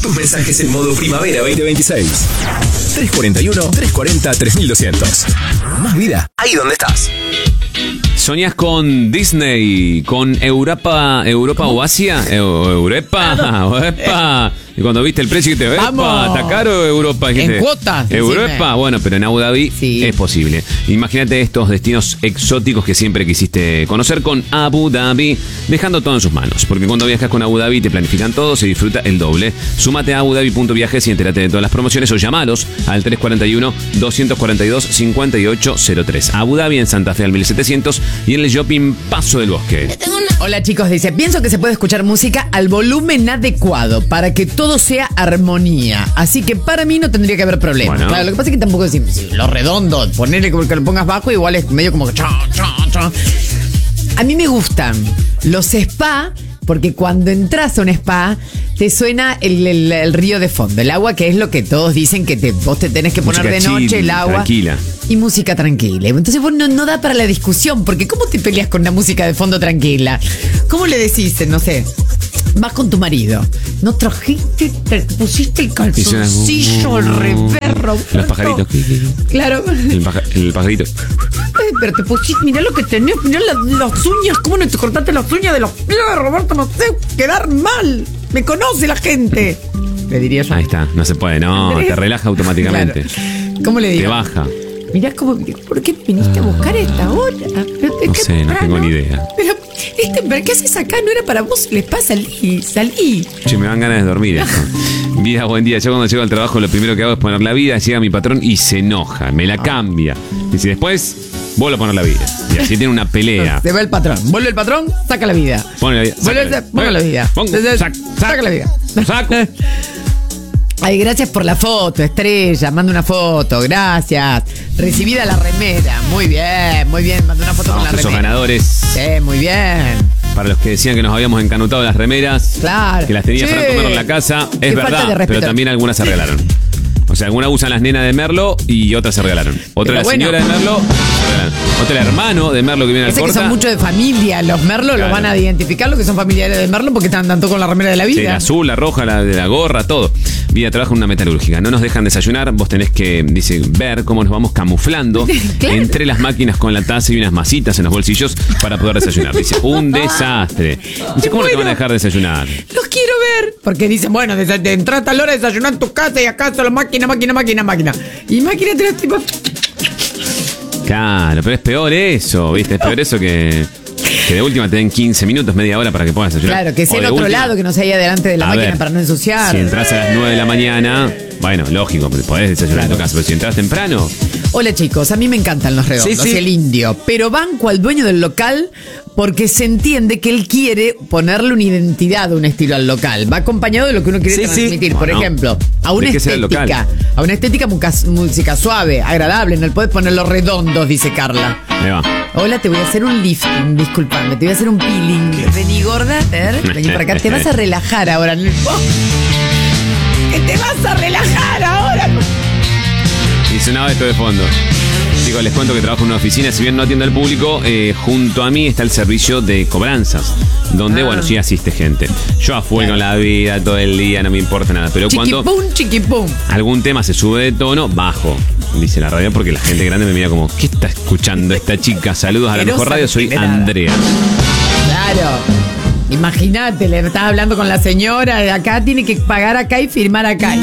Tus mensajes en modo primavera 2026. 341-340-3200. Más vida ahí donde estás. ¿Soñás con Disney, con Europa o Asia? Europa. Y cuando viste el precio dijiste, ¡epa! ¿Está caro Europa? Dijiste, en cuotas. Europa, bueno, pero en Abu Dhabi es posible. Imagínate estos destinos exóticos que siempre quisiste conocer con Abu Dhabi, dejando todo en sus manos. Porque cuando viajas con Abu Dhabi te planifican todo, se disfruta el doble. Súmate a abudhabi.viajes y entérate de todas las promociones o llamalos al 341-242-5803. Abu Dhabi en Santa Fe al 1700 y en el shopping Paso del Bosque. Hola chicos, dice, pienso que se puede escuchar música al volumen adecuado para que todo sea armonía. Así que para mí no tendría que haber problema. Bueno. Claro, lo que pasa es que tampoco si lo redondo, ponerle que lo pongas bajo, igual es medio como que... A mí me gustan los spa, porque cuando entras a un spa te suena el río de fondo, el agua, que es lo que todos dicen que vos te tenés que poner música de noche, el agua. Tranquila. Y música tranquila. Entonces vos no da para la discusión, porque ¿cómo te peleas con una música de fondo tranquila? ¿Cómo le decís, no sé, vas con tu marido, no trajiste, te pusiste el calzoncillo, el reverro? Los pajaritos. Claro. El pajarito. Ay, pero te pusiste, mirá lo que tenés, mirá las uñas, ¿cómo no te cortaste las uñas de los pies, Roberto? No sé, quedar mal. Me conoce la gente. Le diría yo. Ahí está, no se puede, no, te relaja automáticamente. Claro. ¿Cómo le digo? Te baja. Mirá cómo, ¿por qué viniste a buscar a esta hora? No sé, no tengo ni idea. Pero ¿qué haces acá? No era para vos el spa, salí. Che, me dan ganas de dormir esto. Vida, buen día. Yo cuando llego al trabajo lo primero que hago es poner la vida, llega mi patrón y se enoja, me la cambia. Y si después, vuelvo a poner la vida. Y así tiene una pelea. Se va el patrón. Vuelve el patrón, saca la vida. Pone la vida. Ponga la vida. Saca la vida. Saco. Ay, gracias por la foto, Estrella. Manda una foto, gracias. Recibida la remera. Muy bien. Manda una foto con la remera. Esos ganadores. Sí, muy bien. Para los que decían que nos habíamos encanutado las remeras. Claro. Que las tenía Fernando Merlo en la casa. Es verdad, pero también algunas se regalaron. O sea, algunas usan las nenas de Merlo y otras se regalaron. Otra la señora de Merlo, se regalaron. Otra el hermano de Merlo que viene al corta. Que son mucho de familia. Los Merlo los van a identificar, los que son familiares de Merlo, porque están tanto con la remera de la vida. Sí, la azul, la roja, la de la gorra, todo. Vida trabaja en una metalúrgica. No nos dejan desayunar. Vos tenés que, dice, ver cómo nos vamos camuflando claro. Entre las máquinas con la taza y unas masitas en los bolsillos para poder desayunar. Dice, un desastre. Dice, ¿cómo no te van a dejar desayunar? Los quiero ver. Porque dicen, bueno, entrás a tal hora a desayunar en tu casa y acá solo máquina. Y máquina te los tipos. Claro, pero es peor eso, ¿viste? Es peor eso que de última te den 15 minutos, media hora para que puedas desayunar. Claro, que sea en otro lado, que no sea ahí adelante de la máquina para no ensuciar. Si entras a las 9 de la mañana, bueno, lógico, podés desayunar en tu casa, pero si entras temprano. Hola chicos, a mí me encantan los redondos, el indio, pero banco al dueño del local porque se entiende que él quiere ponerle una identidad, un estilo al local. Va acompañado de lo que uno quiere transmitir. Por ejemplo, a una estética música suave, agradable. No le podés poner los redondos, dice Carla. Me va. Hola, te voy a hacer un lifting, disculpame, te voy a hacer un peeling. Vení gorda, vení para acá, te vas a relajar ahora. ¿Qué te vas a relajar ahora? Y sonaba esto de fondo. Chicos, les cuento que trabajo en una oficina, si bien no atiendo al público, junto a mí está el servicio de cobranzas, donde, bueno, sí asiste gente. Yo a full con la vida, todo el día, no me importa nada, pero cuando chiquipum. Algún tema se sube de tono, bajo, dice la radio, porque la gente grande me mira como, ¿qué está escuchando esta chica? Saludos a la mejor radio, soy Andrea. Claro. Imagínate, le estás hablando con la señora de acá, tiene que pagar acá y firmar acá.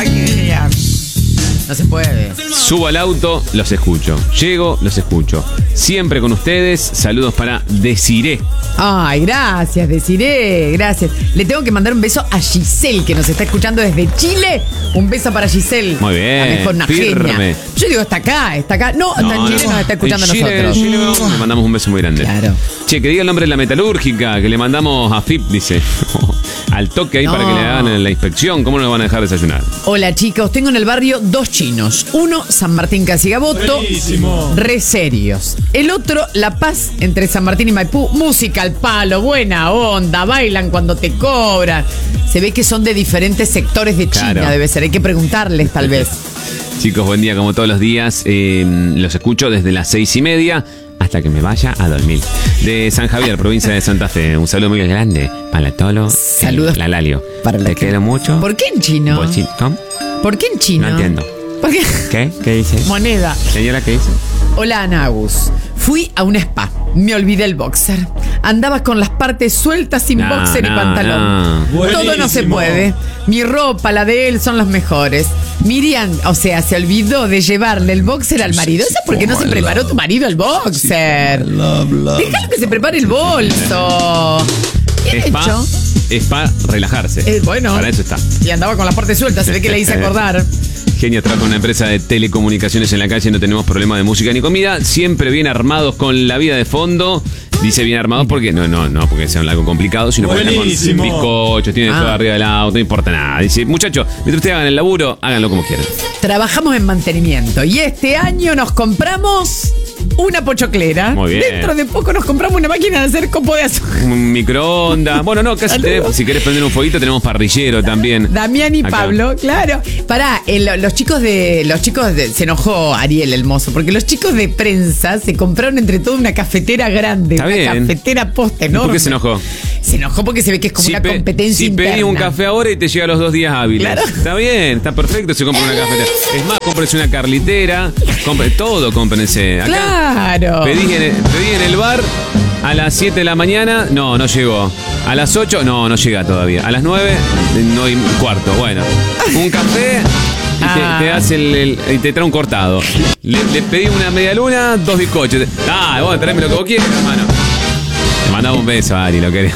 No se puede. Subo al auto, los escucho. Llego, los escucho. Siempre con ustedes. Saludos para Desiré. Ay, gracias, Desiré. Gracias. Le tengo que mandar un beso a Giselle, que nos está escuchando desde Chile. Un beso para Giselle. Muy bien. Una genia. Yo digo, está acá. No, está en Chile, nos está escuchando a nosotros. Chile, le mandamos un beso muy grande. Claro. Che, que diga el nombre de la metalúrgica, que le mandamos a FIP, dice. Al toque ahí para que le hagan la inspección. ¿Cómo nos van a dejar desayunar? Hola chicos, tengo en el barrio 2 chinos. Uno, San Martín Casigaboto. Buenísimo. Re serios. El otro, La Paz, entre San Martín y Maipú. Música al palo, buena onda, bailan cuando te cobran. Se ve que son de diferentes sectores de China, claro. Debe ser. Hay que preguntarles tal vez. Chicos, buen día como todos los días. Los escucho desde las 6:30. hasta que me vaya a dormir. De San Javier, provincia de Santa Fe. Un saludo muy grande para Tolo. Saludos. La Lalio. Te quiero mucho. ¿Por qué en chino? ¿Cómo? ¿Por qué en chino? No entiendo. ¿Por qué? ¿Qué? ¿Qué dice? Moneda. Señora, ¿qué dice? Hola, Ana Agus. Fui a un spa. Me olvidé el boxer. Andaba con las partes sueltas sin boxer y pantalón. Todo no se puede. Mi ropa, la de él, son las mejores. Miriam, o sea, se olvidó de llevarle el boxer al marido. ¿Eso porque no se preparó tu marido el boxer? Déjalo que se prepare el bolso. Bien hecho. Es para relajarse. Bueno. Para eso está. Y andaba con las partes sueltas. Se ve que le hice acordar. Genio trabaja en una empresa de telecomunicaciones en la calle, no tenemos problema de música ni comida, siempre bien armados con la vida de fondo. Dice bien armados porque no porque sea algo complicado, sino porque con bizcochos, tienen todo arriba del auto, no importa nada. Dice, muchachos, mientras ustedes hagan el laburo, háganlo como quieran. Trabajamos en mantenimiento y este año nos compramos una pochoclera. Muy bien. Dentro de poco nos compramos una máquina de hacer copo de azúcar. Un microondas. Bueno, no, casi tenemos, si querés prender un fueguito, tenemos parrillero también. Damián y acá. Pablo, claro. Pará, los chicos de se enojó Ariel, el mozo, porque los chicos de prensa se compraron entre todos una cafetera grande. Está bien. Cafetera posta enorme. ¿Por qué se enojó? Se enojó porque se ve que es como una competencia interna. Si pedís un café ahora y te llega a los 2 días hábiles. Claro. Está bien, está perfecto, se compra una cafetera. Es más, cómprense una carlitera, cómprense. Acá claro. Pedí en el bar a las 7 de la mañana, no llegó. A las 8, no llega todavía. A las 9, no hay cuarto. Bueno, un café y te hace y te trae un cortado. Le pedí una media luna, 2 bizcochos. Bueno, tráeme lo que vos quieras, hermano. Te mandamos un beso, Ari, lo querés.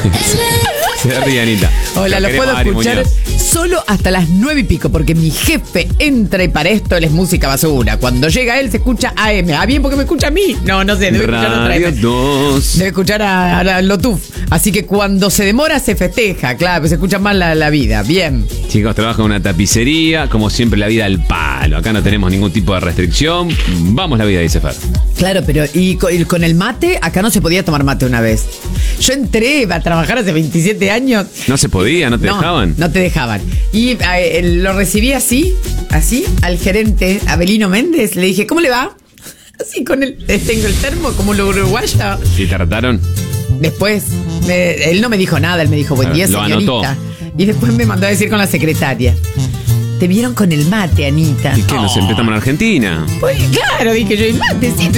Se ríe, Anita. Hola, lo puedo escuchar solo hasta las 9 y pico, porque mi jefe entra y para esto él es música basura. Cuando llega él se escucha AM. Bien, porque me escucha a mí. No sé, debe escuchar a otra vez. Debe escuchar a Lotuf. Así que cuando se demora se festeja, claro, pues se escucha más la vida. Bien. Chicos, trabajan en una tapicería, como siempre la vida al palo. Acá no tenemos ningún tipo de restricción. Vamos la vida, dice Fer. Claro, pero y con el mate, acá no se podía tomar mate una vez. Yo entré a trabajar hace 27 años. No se podía, no te dejaban. No te dejaban. Y lo recibí así, al gerente Abelino Méndez. Le dije, ¿cómo le va? Así con tengo el termo como lo uruguayo. ¿Y te trataron? Después, él no me dijo nada, él me dijo, buen día, señorita. Lo anotó. Y después me mandó a decir con la secretaria. Te vieron con el mate, Anita. ¿Y qué? ¿Nos empezamos en Argentina? Pues claro, dije yo, el mate, sí.